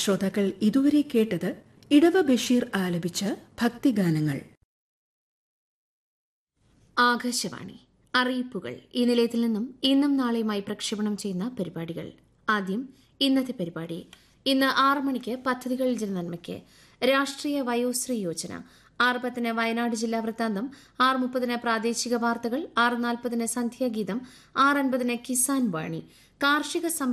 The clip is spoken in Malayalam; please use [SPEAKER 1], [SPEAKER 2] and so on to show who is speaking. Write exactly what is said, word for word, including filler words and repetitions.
[SPEAKER 1] ശ്രോതാക്കൾ ഇതുവരെ കേട്ടത് ഇടവ ബഷീർ ആലപിച്ച ഭക്തിഗാനങ്ങൾ.
[SPEAKER 2] ആകാശവാണി അറിയിപ്പുകൾ. ഈ നിലയത്തിൽ നിന്നും ഇന്നും നാളെയുമായി പ്രക്ഷേപണം ചെയ്യുന്ന പരിപാടികൾ. ആദ്യം ഇന്നത്തെ പരിപാടി. ഇന്ന് ആറ് മണിക്ക് പദ്ധതികൾ ജനനന്മയ്ക്ക് രാഷ്ട്രീയ വയോശ്രീ യോജന. ആറ് പത്തിന് വയനാട് ജില്ലാ വൃത്താന്തം, ആറ് മുപ്പതിന് പ്രാദേശിക വാർത്തകൾ, ആറ് നാൽപ്പതിന് സന്ധ്യാഗീതം, ആറ് അൻപതിന് കിസാൻ വാണി. കാർഷിക